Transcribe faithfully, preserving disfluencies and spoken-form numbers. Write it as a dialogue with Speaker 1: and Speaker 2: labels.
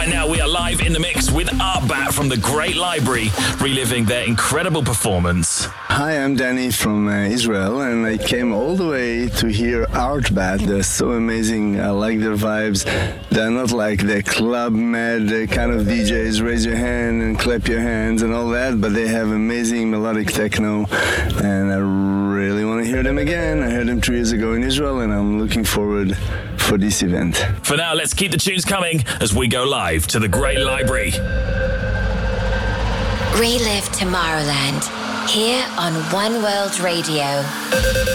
Speaker 1: Right now, we are live in the mix with Artbat from the Great Library, reliving their incredible performance.
Speaker 2: Hi, I'm Danny from uh, Israel, and I came all the way to hear Artbat. They're so amazing. I like their vibes. They're not like the club mad uh, kind of D Js, raise your hand and clap your hands and all that, but they have amazing melodic techno, and I really want to hear them again. I heard them two years ago in Israel, and I'm looking forward for this event.
Speaker 1: For now, let's keep the tunes coming as we go live to the Great Library.
Speaker 3: Relive Tomorrowland here on One World Radio.